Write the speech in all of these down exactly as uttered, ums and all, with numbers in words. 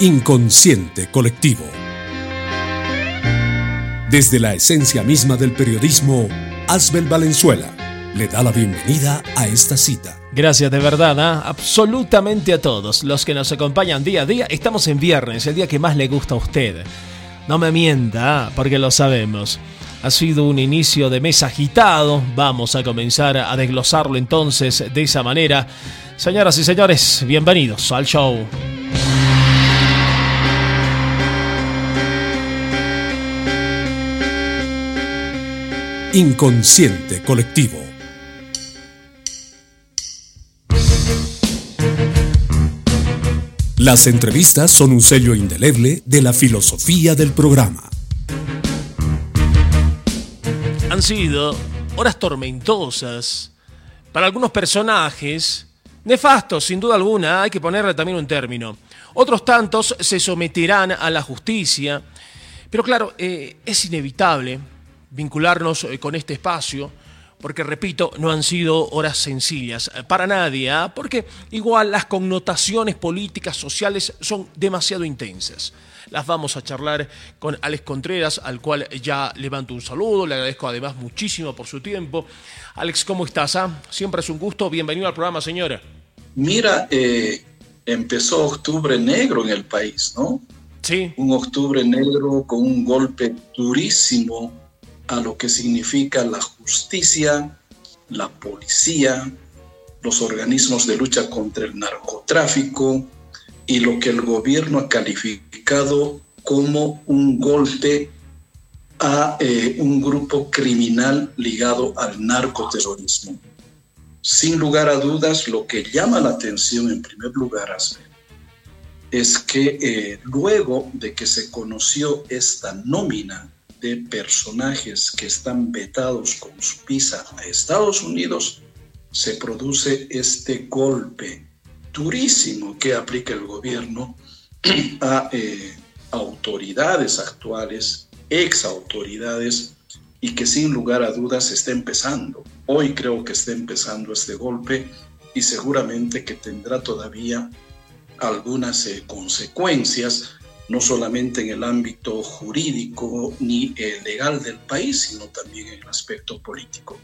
Inconsciente colectivo. Desde la esencia misma del periodismo, Asbel Valenzuela le da la bienvenida a esta cita. Gracias de verdad, ¿eh? absolutamente a todos los que nos acompañan día a día. Estamos en viernes, el día que más le gusta a usted. No me mienta, ¿eh? porque lo sabemos. Ha sido un inicio de mes agitado. Vamos a comenzar a desglosarlo entonces de esa manera. Señoras y señores, bienvenidos al show. Inconsciente colectivo. Las entrevistas son un sello indeleble de la filosofía del programa. Han sido horas tormentosas para algunos personajes, nefastos sin duda alguna, hay que ponerle también un término. Otros tantos se someterán a la justicia, pero claro, eh, es inevitable vincularnos con este espacio, porque repito, no han sido horas sencillas para nadie, ¿eh? porque igual las connotaciones políticas, sociales son demasiado intensas. Las vamos a charlar con Alex Contreras, al cual ya levanto un saludo, le agradezco además muchísimo por su tiempo. Alex, ¿cómo estás? Ah? Siempre es un gusto, bienvenido al programa, señora. Mira, eh, empezó octubre negro en el país, ¿no? Sí. Un octubre negro con un golpe durísimo a lo que significa la justicia, la policía, los organismos de lucha contra el narcotráfico y lo que el gobierno ha calificado como un golpe a eh, un grupo criminal ligado al narcoterrorismo. Sin lugar a dudas, lo que llama la atención en primer lugar es que eh, luego de que se conoció esta nómina de personajes que están vetados con su visa a Estados Unidos, se produce este golpe durísimo que aplica el gobierno a eh, autoridades actuales, ex autoridades, y que sin lugar a dudas está empezando. Hoy creo que está empezando este golpe y seguramente que tendrá todavía algunas eh, consecuencias, no solamente en el ámbito jurídico ni eh, legal del país, sino también en el aspecto político.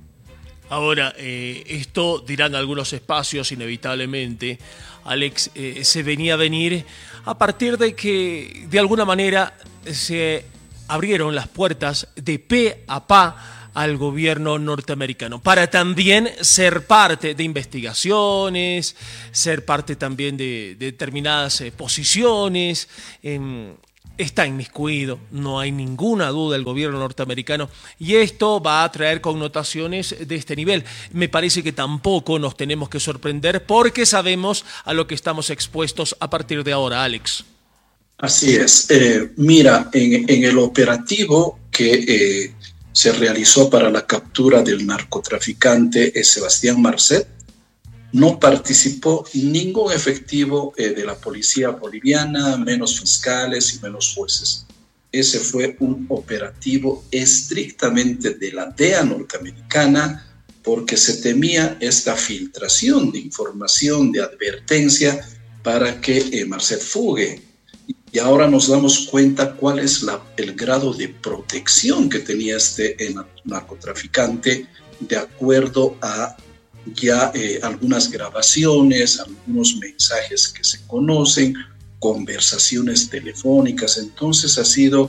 Ahora, eh, esto dirán algunos espacios inevitablemente, Alex, eh, se venía a venir a partir de que de alguna manera se abrieron las puertas de pe a pa al gobierno norteamericano, para también ser parte de investigaciones, ser parte también de, de determinadas eh, posiciones. Eh, está inmiscuido, no hay ninguna duda, el gobierno norteamericano, y esto va a traer connotaciones de este nivel. Me parece que tampoco nos tenemos que sorprender porque sabemos a lo que estamos expuestos a partir de ahora, Alex. Así es. Eh, mira, en, en el operativo que eh, se realizó para la captura del narcotraficante eh, Sebastián Marcet, no participó ningún efectivo eh, de la policía boliviana, menos fiscales y menos jueces. Ese fue un operativo estrictamente de la D E A norteamericana porque se temía esta filtración de información, de advertencia para que eh, Marcet fugue. Y ahora nos damos cuenta cuál es la, el grado de protección que tenía este eh, narcotraficante de acuerdo a ya eh, algunas grabaciones, algunos mensajes que se conocen, conversaciones telefónicas. Entonces ha sido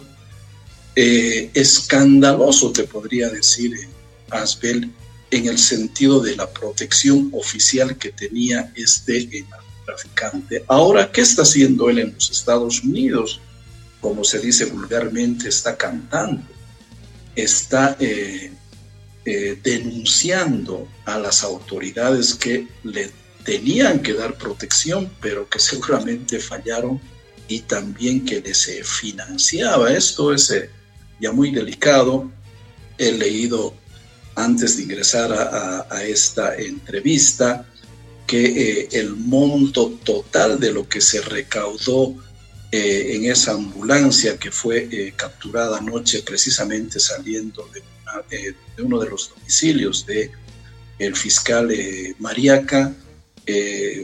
eh, escandaloso, te podría decir, eh, Asbel, en el sentido de la protección oficial que tenía este eh, traficante. Ahora, ¿qué está haciendo él en los Estados Unidos? Como se dice vulgarmente, está cantando, está eh, eh, denunciando a las autoridades que le tenían que dar protección, pero que seguramente fallaron, y también que les eh, financiaba. Esto es eh, ya muy delicado. He leído antes de ingresar a, a, a esta entrevista que eh, el monto total de lo que se recaudó eh, en esa ambulancia que fue eh, capturada anoche, precisamente saliendo de, una, eh, de uno de los domicilios del fiscal eh, Mariaca, eh,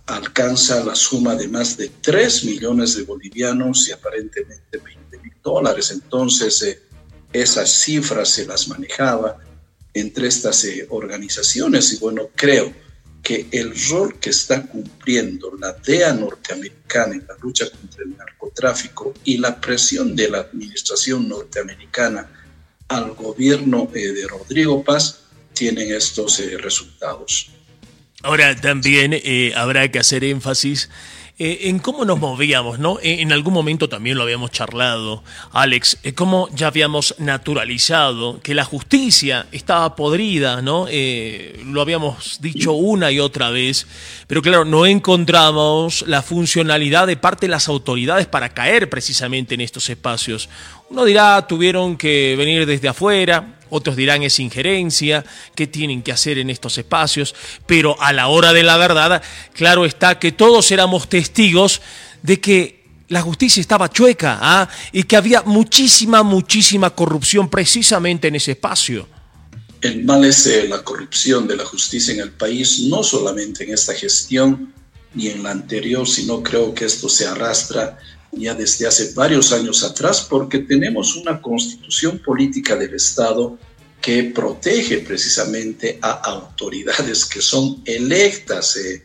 alcanza la suma de más de tres millones de bolivianos y aparentemente veinte mil dólares. Entonces, eh, esas cifras se las manejaba entre estas eh, organizaciones y bueno, creo que el rol que está cumpliendo la D E A norteamericana en la lucha contra el narcotráfico y la presión de la administración norteamericana al gobierno eh, de Rodrigo Paz tienen estos eh, resultados. Ahora también eh, habrá que hacer énfasis eh, en cómo nos movíamos, ¿no? Eh, en algún momento también lo habíamos charlado, Alex, eh, cómo ya habíamos naturalizado que la justicia estaba podrida, ¿no? Eh, lo habíamos dicho una y otra vez, pero claro, no encontramos la funcionalidad de parte de las autoridades para caer precisamente en estos espacios. Uno dirá, tuvieron que venir desde afuera. Otros dirán es injerencia, ¿qué tienen que hacer en estos espacios? Pero a la hora de la verdad, claro está que todos éramos testigos de que la justicia estaba chueca, ¿ah? Y que había muchísima, muchísima corrupción precisamente en ese espacio. El mal es eh, la corrupción de la justicia en el país, no solamente en esta gestión ni en la anterior, sino creo que esto se arrastra ya desde hace varios años atrás, porque tenemos una constitución política del Estado que protege precisamente a autoridades que son electas. Eh,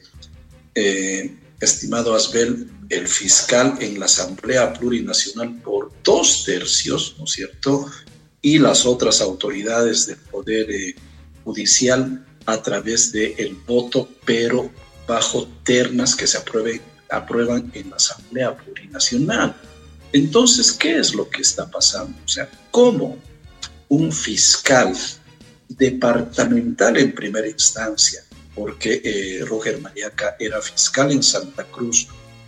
eh, estimado Asbel, el fiscal en la Asamblea Plurinacional por dos tercios, ¿no es cierto?, y las otras autoridades del Poder eh, Judicial a través del voto, pero bajo ternas que se aprueben aprueban en la Asamblea Plurinacional. Entonces, ¿qué es lo que está pasando? O sea, ¿cómo un fiscal departamental en primera instancia, porque eh, Roger Mariaca era fiscal en Santa Cruz,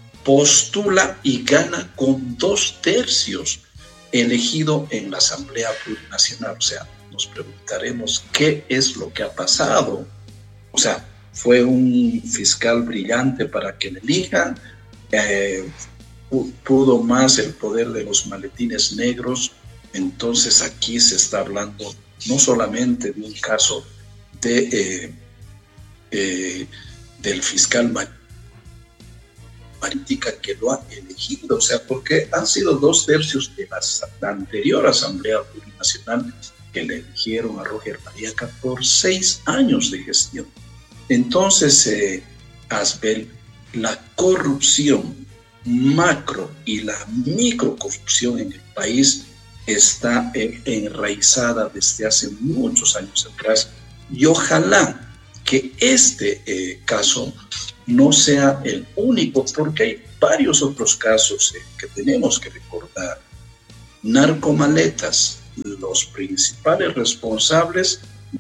postula y gana con dos tercios elegido en la Asamblea Plurinacional? O sea, nos preguntaremos qué es lo que ha pasado. O sea, fue un fiscal brillante para que le elijan, eh, pudo más el poder de los maletines negros. Entonces aquí se está hablando no solamente de un caso de, eh, eh, del fiscal Maritica que lo ha elegido, o sea, porque han sido dos tercios de la, la anterior Asamblea Plurinacional que le eligieron a Roger Mariaca por seis años de gestión. Entonces, eh, Asbel, la corrupción macro y la microcorrupción en el país está eh, enraizada desde hace muchos años atrás, y ojalá que este eh, caso no sea el único, porque hay varios otros casos eh, que tenemos que recordar. Narcomaletas, los principales responsables,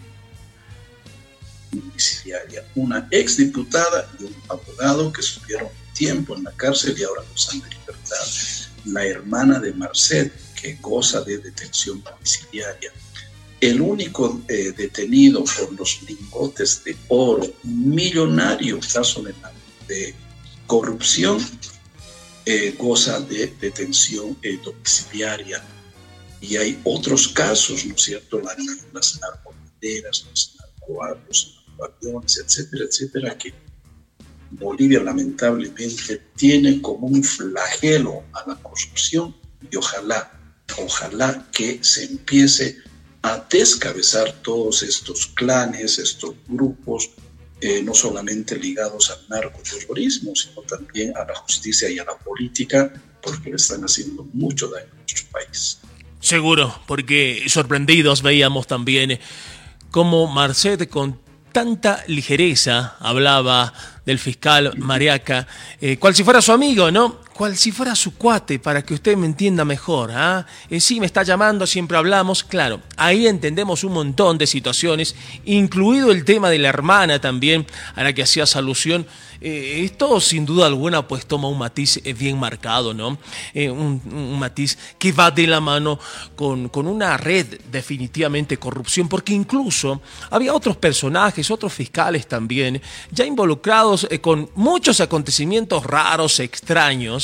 domiciliaria, una exdiputada y un abogado que estuvieron tiempo en la cárcel y ahora gozan de libertad. La hermana de Marcet, que goza de detención domiciliaria. El único eh, detenido por los lingotes de oro, millonario caso de, de corrupción, eh, goza de detención eh, domiciliaria. Y hay otros casos, ¿no es cierto? Las, las narcobanderas, los narcoarcos, aviones, etcétera, etcétera, que Bolivia lamentablemente tiene como un flagelo a la corrupción, y ojalá, ojalá que se empiece a descabezar todos estos clanes, estos grupos, eh, no solamente ligados al narcoterrorismo, sino también a la justicia y a la política, porque le están haciendo mucho daño a nuestro país. Seguro, porque sorprendidos veíamos también cómo Marcet con tanta ligereza hablaba del fiscal Mariaca, eh, cual si fuera su amigo, ¿no? Cual si fuera su cuate, para que usted me entienda mejor. ¿ah? Eh, sí, me está llamando, siempre hablamos. Claro, ahí entendemos un montón de situaciones, incluido el tema de la hermana también, a la que hacías alusión. Eh, esto, sin duda alguna, pues toma un matiz eh, bien marcado, ¿no? Eh, un, un matiz que va de la mano con, con una red definitivamente corrupción, porque incluso había otros personajes, otros fiscales también, ya involucrados eh, con muchos acontecimientos raros, extraños,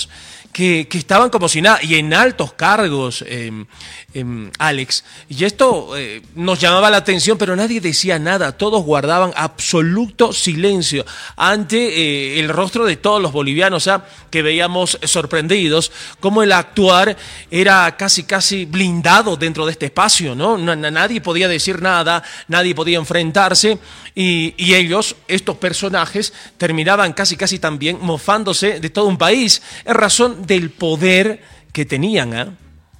que, que estaban como si nada, y en altos cargos, eh, eh, Alex. Y esto eh, nos llamaba la atención, pero nadie decía nada, todos guardaban absoluto silencio ante eh, el rostro de todos los bolivianos, ¿ah? Que veíamos sorprendidos, cómo el actuar era casi casi blindado dentro de este espacio, ¿no? Nadie podía decir nada, nadie podía enfrentarse, y, y ellos, estos personajes, terminaban casi casi también mofándose de todo un país, en razón del poder que tenían, ¿eh?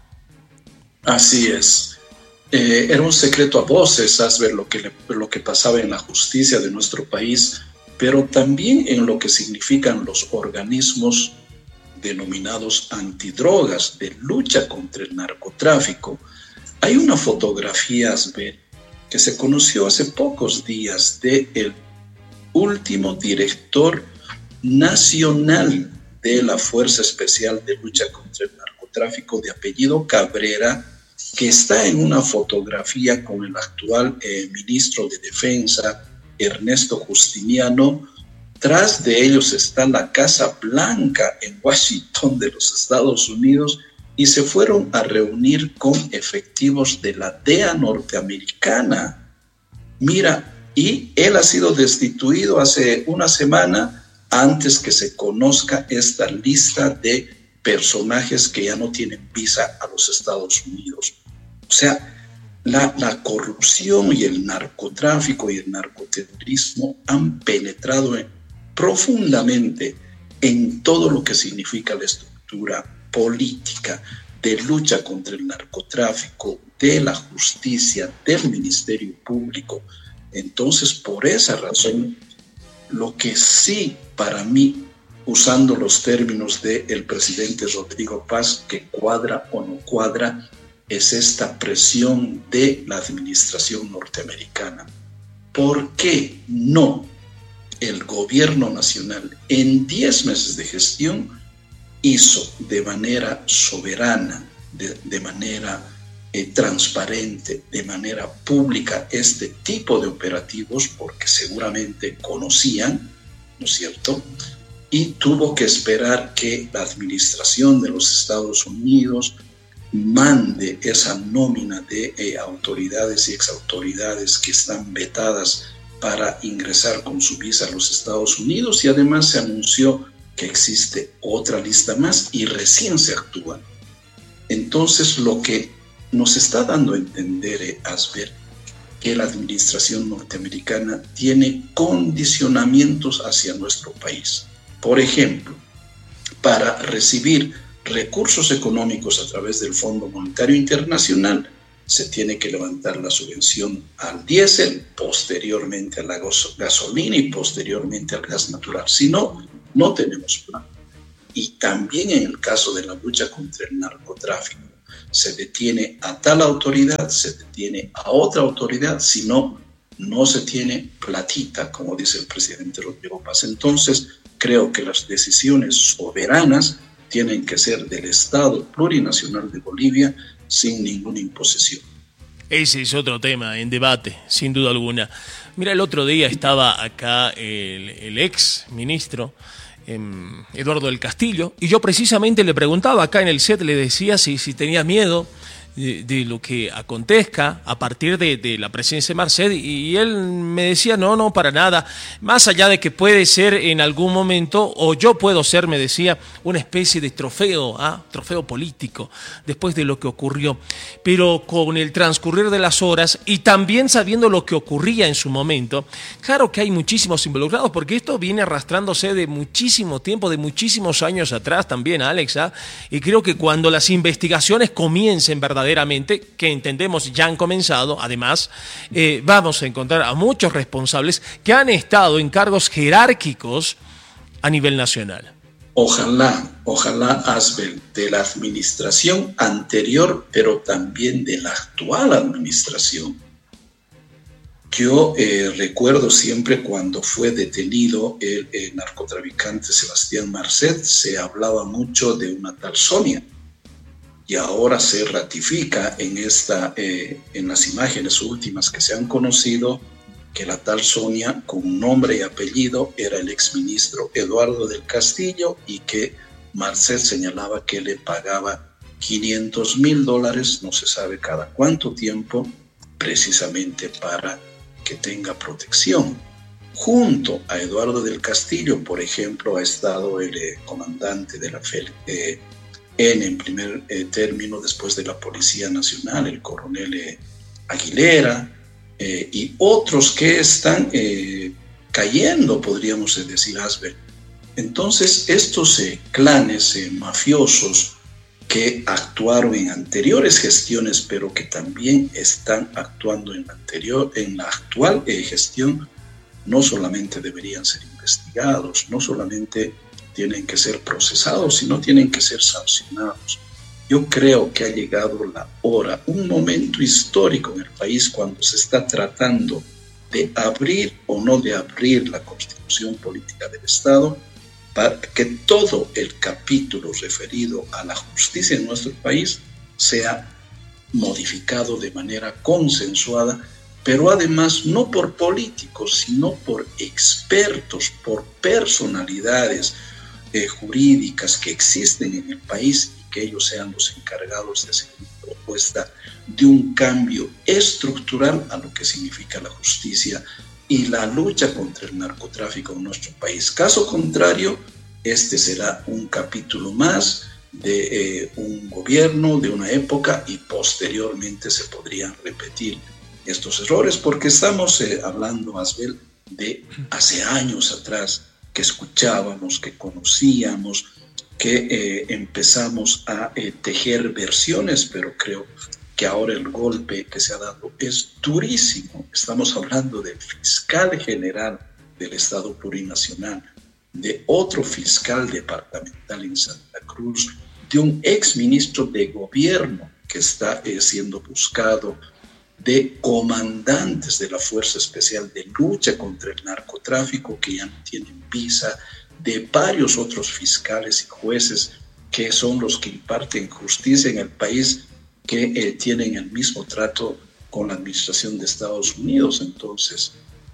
Así es. Eh, era un secreto a voces, saber lo que, le, lo que pasaba en la justicia de nuestro país, pero también en lo que significan los organismos denominados antidrogas, de lucha contra el narcotráfico. Hay una fotografía, Asbel, que se conoció hace pocos días del último director nacional de la Fuerza Especial de Lucha contra el Narcotráfico, de apellido Cabrera, que está en una fotografía con el actual eh, ministro de Defensa, Ernesto Justiniano. Tras de ellos está la Casa Blanca en Washington de los Estados Unidos, y se fueron a reunir con efectivos de la D E A norteamericana. Mira, y él ha sido destituido hace una semana antes que se conozca esta lista de personajes que ya no tienen visa a los Estados Unidos. O sea, la, la corrupción y el narcotráfico y el narcoterrorismo han penetrado en, profundamente en todo lo que significa la estructura política de lucha contra el narcotráfico, de la justicia, del Ministerio Público. Entonces, por esa razón, lo que sí para mí, usando los términos del presidente Rodrigo Paz, que cuadra o no cuadra, es esta presión de la administración norteamericana. ¿Por qué no el gobierno nacional en diez meses de gestión hizo de manera soberana, de, de manera eh, transparente, de manera pública este tipo de operativos? Porque seguramente conocían, ¿no es cierto? Y tuvo que esperar que la administración de los Estados Unidos mande esa nómina de eh, autoridades y exautoridades que están vetadas para ingresar con su visa a los Estados Unidos, y además se anunció que existe otra lista más y recién se actúa. Entonces, lo que nos está dando a entender, eh, Asbel, que la administración norteamericana tiene condicionamientos hacia nuestro país. Por ejemplo, para recibir recursos económicos a través del Fondo Monetario Internacional, se tiene que levantar la subvención al diésel, posteriormente a la gasolina y posteriormente al gas natural. Si no, no tenemos plan. Y también en el caso de la lucha contra el narcotráfico, se detiene a tal autoridad, se detiene a otra autoridad, si no, no se tiene platita, como dice el presidente Rodrigo Paz. Entonces, creo que las decisiones soberanas tienen que ser del Estado plurinacional de Bolivia sin ninguna imposición. Ese es otro tema en debate, sin duda alguna. Mira, el otro día estaba acá el, el ex ministro eh, Eduardo del Castillo, y yo precisamente le preguntaba acá en el set, le decía si, si tenía miedo de, de lo que acontezca a partir de, de la presencia de Marcet, y él me decía no, no, para nada, más allá de que puede ser en algún momento, o yo puedo ser, me decía, una especie de trofeo, ¿ah? trofeo político, después de lo que ocurrió, pero con el transcurrir de las horas y también sabiendo lo que ocurría en su momento, claro que hay muchísimos involucrados, porque esto viene arrastrándose de muchísimo tiempo, de muchísimos años atrás también, Alex, ¿ah? y creo que cuando las investigaciones comiencen verdaderamente, que entendemos ya han comenzado, además, eh, vamos a encontrar a muchos responsables que han estado en cargos jerárquicos a nivel nacional. Ojalá, ojalá, Asbel, de la administración anterior, pero también de la actual administración. Yo eh, recuerdo siempre cuando fue detenido el, el narcotraficante Sebastián Marcet, se hablaba mucho de una tal Sonia. Y ahora se ratifica en, esta, eh, en las imágenes últimas que se han conocido que la tal Sonia, con nombre y apellido, era el exministro Eduardo del Castillo, y que Marcet señalaba que le pagaba quinientos mil dólares, no se sabe cada cuánto tiempo, precisamente para que tenga protección. Junto a Eduardo del Castillo, por ejemplo, ha estado el eh, comandante de la F E L N en primer eh, término, después de la Policía Nacional, el coronel eh, Aguilera, eh, y otros que están eh, cayendo, podríamos decir, Asbel. Entonces, estos eh, clanes eh, mafiosos que actuaron en anteriores gestiones, pero que también están actuando en la, anterior, en la actual eh, gestión, no solamente deberían ser investigados, no solamente tienen que ser procesados, sino tienen que ser sancionados. Yo creo que ha llegado la hora, un momento histórico en el país cuando se está tratando de abrir o no de abrir la constitución política del Estado, para que todo el capítulo referido a la justicia en nuestro país sea modificado de manera consensuada, pero además no por políticos, sino por expertos, por personalidades eh, jurídicas que existen en el país y que ellos sean los encargados de hacer una propuesta de un cambio estructural a lo que significa la justicia y la lucha contra el narcotráfico en nuestro país. Caso contrario, este será un capítulo más de eh, un gobierno, de una época, y posteriormente se podrían repetir estos errores, porque estamos eh, hablando, Asbel, de hace años atrás, que escuchábamos, que conocíamos, que eh, empezamos a eh, tejer versiones, pero creo que ahora el golpe que se ha dado es durísimo. Estamos hablando del fiscal general del Estado Plurinacional, de otro fiscal departamental en Santa Cruz, de un exministro de gobierno que está eh, siendo buscado, de comandantes de la Fuerza Especial de Lucha contra el Narcotráfico que ya no tienen visa, de varios otros fiscales y jueces que son los que imparten justicia en el país, que eh, tienen el mismo trato con la administración de Estados Unidos. Entonces,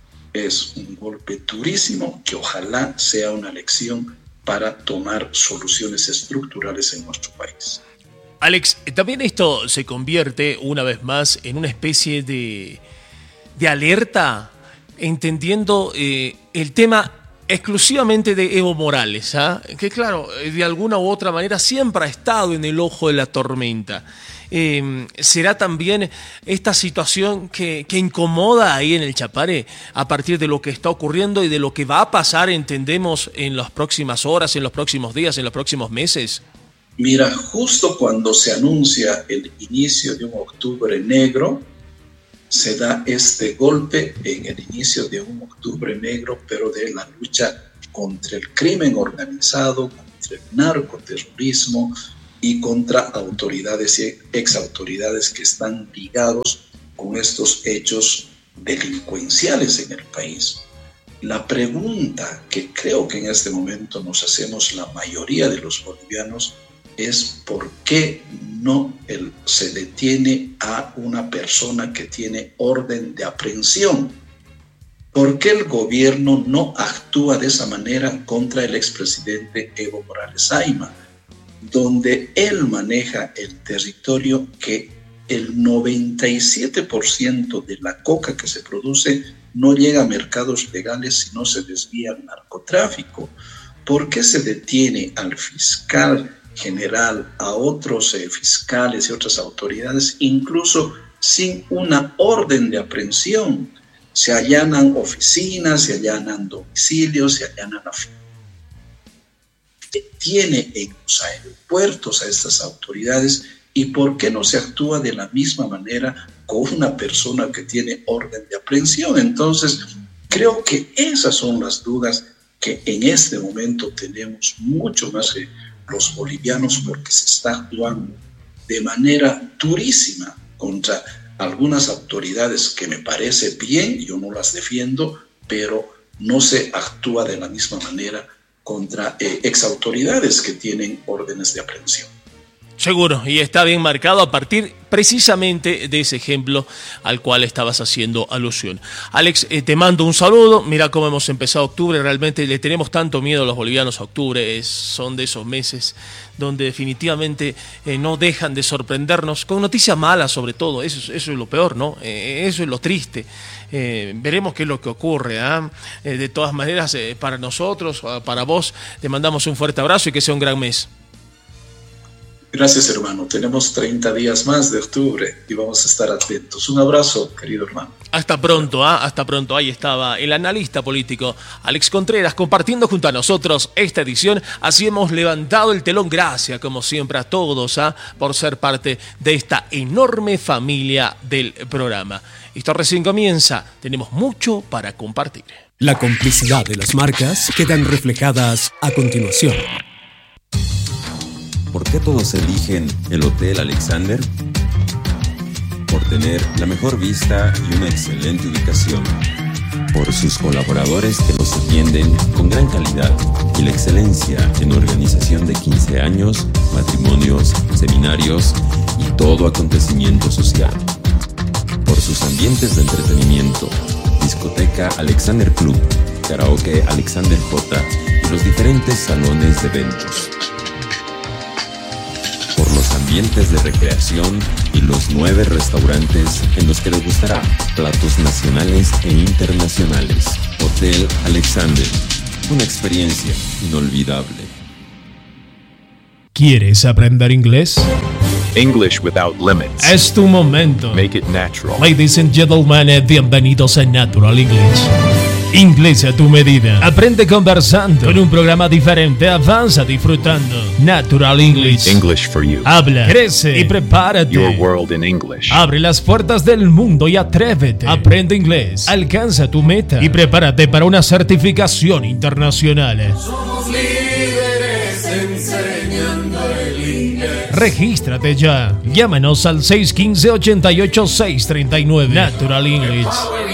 es un golpe durísimo que ojalá sea una lección para tomar soluciones estructurales en nuestro país. Alex, también esto se convierte una vez más en una especie de, de alerta, entendiendo eh, el tema exclusivamente de Evo Morales, ¿ah? Que claro, de alguna u otra manera siempre ha estado en el ojo de la tormenta. Eh, ¿Será también esta situación que, que incomoda ahí en el Chapare a partir de lo que está ocurriendo y de lo que va a pasar, entendemos, en las próximas horas, en los próximos días, en los próximos meses? Mira, justo cuando se anuncia el inicio de un octubre negro, se da este golpe en el inicio de un octubre negro, pero de la lucha contra el crimen organizado, contra el narcoterrorismo y contra autoridades y exautoridades que están ligados con estos hechos delincuenciales en el país. La pregunta que creo que en este momento nos hacemos la mayoría de los bolivianos es por qué no el, se detiene a una persona que tiene orden de aprehensión. ¿Por qué el gobierno no actúa de esa manera contra el expresidente Evo Morales Ayma, donde él maneja el territorio que el noventa y siete por ciento de la coca que se produce no llega a mercados legales, sino se desvía al narcotráfico? ¿Por qué se detiene al fiscal general, a otros eh, fiscales y otras autoridades, incluso sin una orden de aprehensión? Se allanan oficinas, se allanan domicilios, se allanan a... Tiene en los aeropuertos a estas autoridades, y por qué no se actúa de la misma manera con una persona que tiene orden de aprehensión. Entonces, creo que esas son las dudas que en este momento tenemos mucho más eh, los bolivianos, porque se está actuando de manera durísima contra algunas autoridades que me parece bien, yo no las defiendo, pero no se actúa de la misma manera contra eh, exautoridades que tienen órdenes de aprehensión. Seguro, y está bien marcado a partir precisamente de ese ejemplo al cual estabas haciendo alusión. Alex, eh, te mando un saludo. Mira cómo hemos empezado octubre. Realmente le tenemos tanto miedo a los bolivianos a octubre. Es, son de esos meses donde definitivamente eh, no dejan de sorprendernos con noticias malas, sobre todo. Eso, eso es lo peor, ¿no? Eh, eso es lo triste. Eh, veremos qué es lo que ocurre. ¿eh? Eh, de todas maneras, eh, para nosotros, para vos, te mandamos un fuerte abrazo y que sea un gran mes. Gracias, hermano. Tenemos treinta días más de octubre y vamos a estar atentos. Un abrazo, querido hermano. Hasta pronto, ¿eh? Hasta pronto. Ahí estaba el analista político Alex Contreras compartiendo junto a nosotros esta edición. Así hemos levantado el telón. Gracias, como siempre, a todos ¿eh? por ser parte de esta enorme familia del programa. Esto recién comienza. Tenemos mucho para compartir. La complicidad de las marcas quedan reflejadas a continuación. ¿Por qué todos eligen el Hotel Alexander? Por tener la mejor vista y una excelente ubicación. Por sus colaboradores que nos atienden con gran calidad y la excelencia en organización de quince años, matrimonios, seminarios y todo acontecimiento social. Por sus ambientes de entretenimiento, discoteca Alexander Club, karaoke Alexander J y los diferentes salones de eventos. Por los ambientes de recreación y los nueve restaurantes en los que les gustará platos nacionales e internacionales. Hotel Alexander, una experiencia inolvidable. ¿Quieres aprender inglés? English without limits. Es tu momento. Make it natural. Ladies and gentlemen, bienvenidos a Natural English. Inglés a tu medida. Aprende conversando. Con un programa diferente, avanza disfrutando. Natural English. English for you. Habla, crece y prepárate. Your world in English. Abre las puertas del mundo y atrévete. Aprende inglés. Alcanza tu meta y prepárate para una certificación internacional. Somos líderes enseñando el inglés. Regístrate ya. Llámanos al seis uno cinco, ocho ocho, seis tres nueve. Natural English.